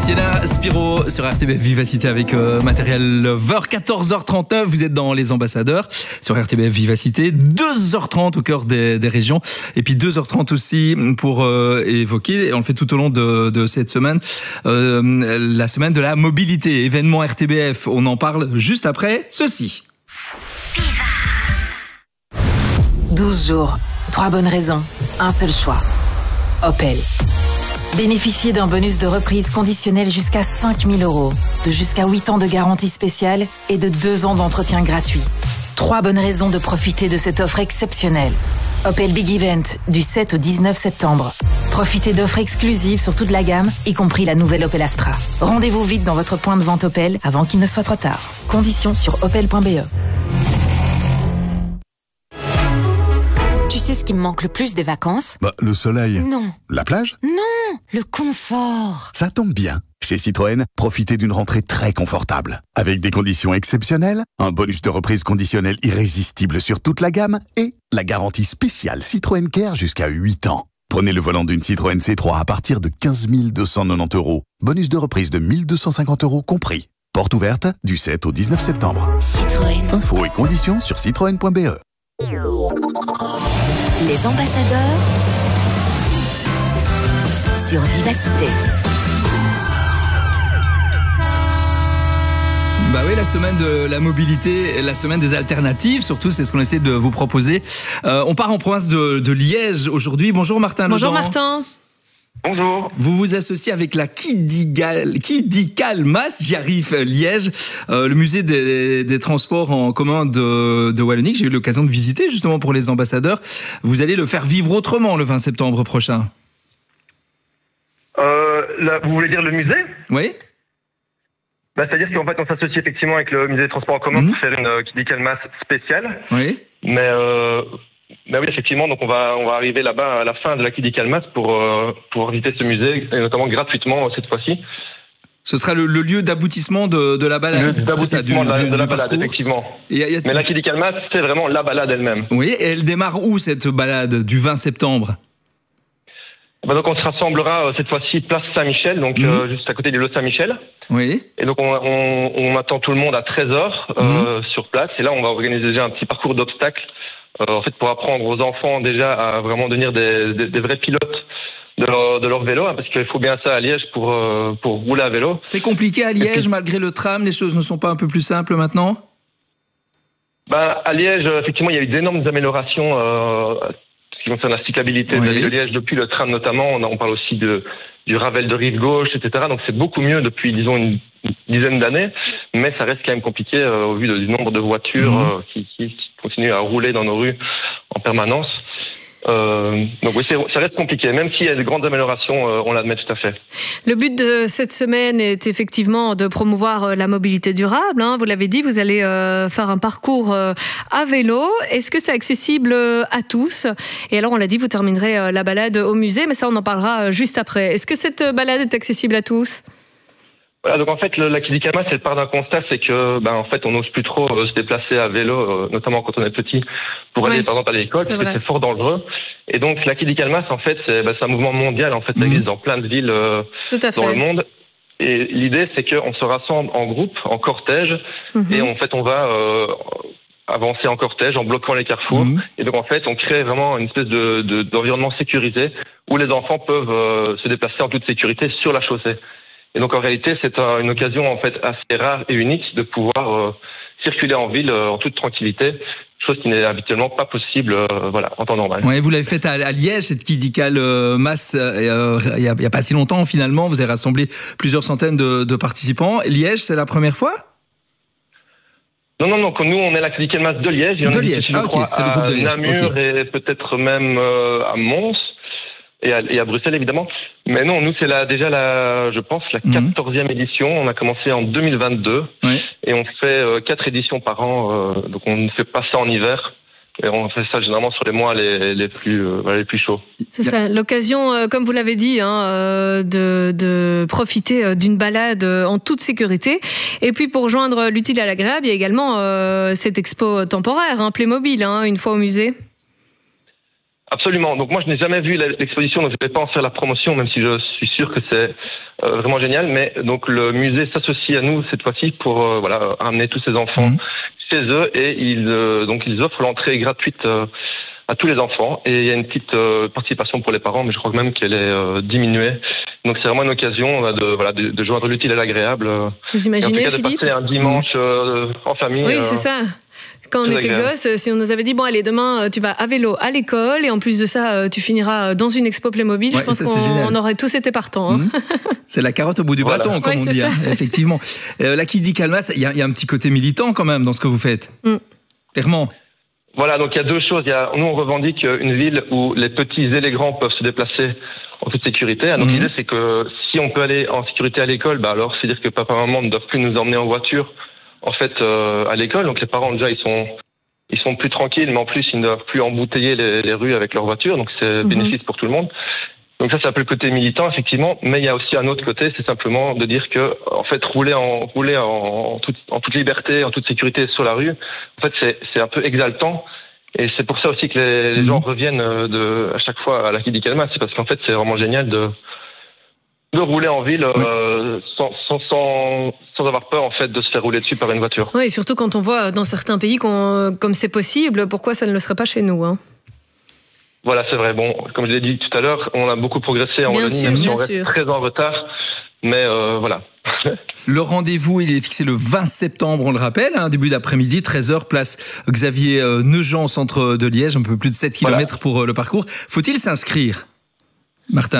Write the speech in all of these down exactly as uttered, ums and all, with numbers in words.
Sienna Spiro sur R T B F Vivacité avec euh, Matériel Lover. quatorze heures trente-neuf, vous êtes dans Les Ambassadeurs sur R T B F Vivacité. deux heures trente au cœur des, des régions. Et puis deux heures trente aussi pour euh, évoquer, et on le fait tout au long de, de cette semaine, euh, la semaine de la mobilité. Événement R T B F, on en parle juste après ceci. douze jours, trois bonnes raisons, un seul choix. Opel. Bénéficiez d'un bonus de reprise conditionnel jusqu'à cinq mille euros, de jusqu'à huit ans de garantie spéciale et de deux ans d'entretien gratuit. Trois bonnes raisons de profiter de cette offre exceptionnelle. Opel Big Event, du sept au dix-neuf septembre. Profitez d'offres exclusives sur toute la gamme, y compris la nouvelle Opel Astra. Rendez-vous vite dans votre point de vente Opel avant qu'il ne soit trop tard. Conditions sur opel point b e. Tu sais ce qui me manque le plus des vacances? Bah, le soleil. Non. La plage? Non, le confort. Ça tombe bien. Chez Citroën, profitez d'une rentrée très confortable. Avec des conditions exceptionnelles, un bonus de reprise conditionnel irrésistible sur toute la gamme et la garantie spéciale Citroën Care jusqu'à huit ans. Prenez le volant d'une Citroën C trois à partir de quinze mille deux cent quatre-vingt-dix euros. Bonus de reprise de mille deux cent cinquante euros compris. Porte ouverte du sept au dix-neuf septembre. Citroën. Infos et conditions sur citroën point b e. Les ambassadeurs sur Vivacité. Bah oui, la semaine de la mobilité, la semaine des alternatives, surtout, c'est ce qu'on essaie de vous proposer. Euh, on part en province de, de Liège aujourd'hui. Bonjour Martin. Bonjour Legrand. Martin. Bonjour. Vous vous associez avec la Kidigal, Kidicalmas, j'y arrive, Liège, euh, le musée des, des transports en commun de, de Wallonie, que j'ai eu l'occasion de visiter justement pour les ambassadeurs. Vous allez le faire vivre autrement le vingt septembre prochain. Euh, là, vous voulez dire le musée? Oui. Bah, c'est-à-dire qu'en fait, on s'associe effectivement avec le musée des transports en commun mmh. pour faire une euh, Kidicalmas spéciale. Oui. Mais euh, bah oui, effectivement, donc on va on va arriver là-bas à la fin de la Kidicalmas pour euh, pour visiter ce musée, et notamment gratuitement cette fois-ci. Ce sera le, le lieu d'aboutissement de, de la balade. Le d'aboutissement du, de la, du, de la balade, effectivement. Et y a... Mais la Kidicalmas, c'est vraiment la balade elle-même. Oui, et elle démarre où cette balade du vingt septembre? Bah donc on se rassemblera euh, cette fois-ci place Saint-Michel, donc mmh. euh, juste à côté du lot Saint-Michel. Oui. Et donc on, on, on attend tout le monde à treize heures euh, mmh. sur place. Et là on va organiser déjà un petit parcours d'obstacles, euh, en fait pour apprendre aux enfants déjà à vraiment devenir des, des, des vrais pilotes de leur, de leur vélo, hein, parce qu'il faut bien ça à Liège pour euh, pour rouler à vélo. C'est compliqué à Liège puis, malgré le tram, les choses ne sont pas un peu plus simples maintenant? Bah à Liège effectivement il y a eu d'énormes améliorations. Euh, qui concerne la cyclabilité oui. de Liège depuis le tram notamment. On, on parle aussi de, du Ravel de rive gauche, et cetera. Donc c'est beaucoup mieux depuis, disons, une, une dizaine d'années, mais ça reste quand même compliqué euh, au vu de, du nombre de voitures mmh. euh, qui, qui, qui continuent à rouler dans nos rues en permanence. Euh, donc oui, ça reste compliqué, même s'il y a de grandes améliorations, euh, on l'admet tout à fait. Le but de cette semaine est effectivement de promouvoir la mobilité durable. Hein. Vous l'avez dit, vous allez euh, faire un parcours euh, à vélo. Est-ce que c'est accessible à tous? Et alors, on l'a dit, vous terminerez euh, la balade au musée, mais ça, on en parlera juste après. Est-ce que cette balade est accessible à tous? Voilà, donc en fait, le, la Kidicalmas, c'est part d'un constat, c'est que, ben, en fait, on n'ose plus trop euh, se déplacer à vélo, euh, notamment quand on est petit, pour oui, aller, par exemple, à l'école, parce que c'est fort dangereux. Et donc, la Kidicalmas, en fait, c'est, ben, c'est un mouvement mondial, en fait, ça existe mmh. dans plein de villes euh, dans le monde. Et l'idée, c'est qu'on se rassemble en groupe, en cortège, mmh. et en fait, on va euh, avancer en cortège en bloquant les carrefours. Mmh. Et donc, en fait, on crée vraiment une espèce de, de, d'environnement sécurisé où les enfants peuvent euh, se déplacer en toute sécurité sur la chaussée. Et donc en réalité, c'est une occasion en fait assez rare et unique de pouvoir euh, circuler en ville euh, en toute tranquillité, chose qui n'est habituellement pas possible, euh, voilà, en temps normal. Ouais, vous l'avez faite à, à Liège, cette Kidicalmas, euh, il y a, il y a pas si longtemps finalement. Vous avez rassemblé plusieurs centaines de, de participants. Liège, c'est la première fois? Non, non, non. Comme nous, on est la Kidicalmas de Liège. De Liège, ah, ok. C'est le groupe de Liège. À Namur okay. et peut-être même euh, à Mons. Et à, et à Bruxelles, évidemment. Mais non, nous, c'est la, déjà la, je pense, la quatorzième édition. On a commencé en deux mille vingt-deux. Oui. Et on fait euh, quatre éditions par an. Euh, donc, on ne fait pas ça en hiver. Et on fait ça généralement sur les mois les, les, plus, euh, les plus chauds. C'est ça, l'occasion, euh, comme vous l'avez dit, hein, euh, de, de profiter d'une balade en toute sécurité. Et puis, pour joindre l'utile à l'agréable, il y a également euh, cette expo temporaire, hein, Playmobil, hein, une fois au musée. Absolument. Donc moi, je n'ai jamais vu l'exposition, donc je ne vais pas en faire la promotion, même si je suis sûr que c'est euh, vraiment génial. Mais donc le musée s'associe à nous cette fois-ci pour euh, voilà amener tous ces enfants mmh. chez eux et ils euh, donc ils offrent l'entrée gratuite euh, à tous les enfants et il y a une petite euh, participation pour les parents, mais je crois même qu'elle est euh, diminuée. Donc c'est vraiment une occasion euh, de voilà de, de joindre l'utile à l'agréable. Vous imaginez, et en tout cas, de Philippe, passer un dimanche euh, en famille. Oui, euh, c'est ça. Quand on était gosse, si on nous avait dit, bon allez, demain tu vas à vélo à l'école et en plus de ça, tu finiras dans une expo Playmobil, ouais, je pense ça, qu'on on aurait tous été partants. Hein. Mmh. C'est la carotte au bout du voilà. bâton, comme ouais, on dit, hein, effectivement. Euh, la Kidicalmas, il y, y a un petit côté militant quand même dans ce que vous faites. Mmh. Clairement. Voilà, donc il y a deux choses. Il y a, nous, on revendique une ville où les petits et les grands peuvent se déplacer en toute sécurité. Donc mmh. l'idée, c'est que si on peut aller en sécurité à l'école, bah alors c'est-à-dire que papa et maman ne doivent plus nous emmener en voiture en fait euh, à l'école. Donc les parents déjà ils sont ils sont plus tranquilles, mais en plus ils ne doivent plus embouteiller les, les rues avec leur voiture. Donc c'est mmh. bénéfice pour tout le monde. Donc ça c'est un peu le côté militant effectivement, mais il y a aussi un autre côté, c'est simplement de dire que en fait rouler en rouler en, en, toute, en toute liberté, en toute sécurité sur la rue, en fait c'est c'est un peu exaltant. Et c'est pour ça aussi que les, les mmh. gens reviennent de à chaque fois à la Kidicalmas, c'est parce qu'en fait c'est vraiment génial de de rouler en ville euh, oui. sans, sans, sans, sans avoir peur en fait de se faire rouler dessus par une voiture. Oui, et surtout quand on voit dans certains pays qu'on, comme c'est possible, pourquoi ça ne le serait pas chez nous, hein? Voilà, c'est vrai. Bon, comme je l'ai dit tout à l'heure, on a beaucoup progressé en Wallonie, même si on reste très en retard. Mais euh, voilà. Le rendez-vous, il est fixé le vingt septembre, on le rappelle, hein, début d'après-midi, treize heures, place Xavier euh, Neujean, au centre de Liège, un peu plus de sept kilomètres voilà. pour euh, le parcours. Faut-il s'inscrire, Martin ?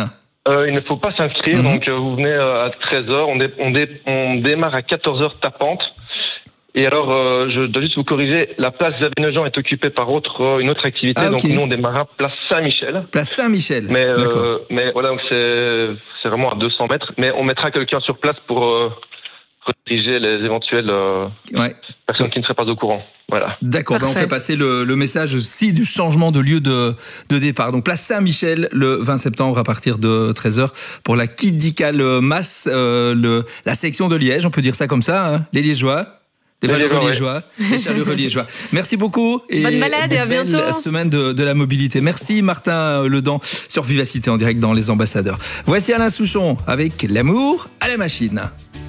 Euh, il ne faut pas s'inscrire, mmh. donc euh, vous venez euh, à treize heures, on, dé, on, dé, on démarre à quatorze heures tapante. Et alors, euh, je dois juste vous corriger, la place Xavier Neujean est occupée par autre, euh, une autre activité, ah, okay. donc nous on démarre à place Saint-Michel. Place Saint-Michel, mais, euh, mais voilà, donc c'est, c'est vraiment à deux cents mètres, mais on mettra quelqu'un sur place pour euh, rediriger les éventuelles euh, ouais. personnes qui ne seraient pas au courant. Voilà. D'accord, ben on fait passer le, le message aussi du changement de lieu de, de départ. Donc place Saint-Michel le vingt septembre à partir de treize heures pour la Kidicalmas, euh, le, la section de Liège, on peut dire ça comme ça, hein, les Liégeois. Les valeureux liégeois, les chaleureux liégeois. Merci beaucoup et bonne balade et à bientôt. Belle semaine de, de la mobilité. Merci Martin Ledan sur Vivacité en direct dans Les Ambassadeurs. Voici Alain Souchon avec L'amour à la machine.